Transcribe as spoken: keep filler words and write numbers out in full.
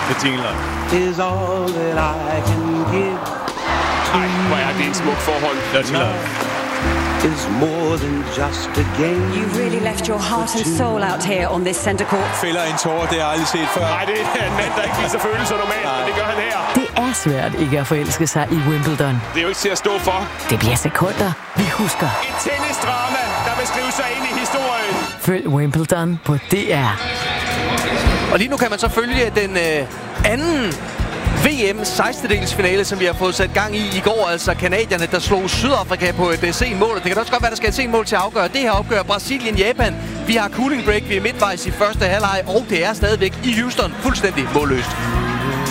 Det jingler. Is all that I can give. Ej, hvor er det en smuk forhold. Dirty Love is more than just a game. You really left your heart and soul out here on this center court. Fælder en tårer, det har jeg aldrig set før. Nej, det er en mand, der ikke viser følelser normalt, men det gør han her. Det er svært ikke at forelske sig i Wimbledon. Det er jo ikke til at stå for. Det bliver sekunder, vi husker. Et tennisdrama, der vil skrive sig ind i historien. Følg Wimbledon på D R. Og lige nu kan man så følge den øh, anden V M sekstendedelsfinale, som vi har fået sat gang i i går. Altså kanadierne, der slog Sydafrika på et uh, sent mål. Det kan også godt være, der skal et sent mål til at afgøre. Det her opgør Brasilien-Japan. Vi har cooling break, vi er midtvejs i første halvleg, og det er stadigvæk i Houston fuldstændig målløst.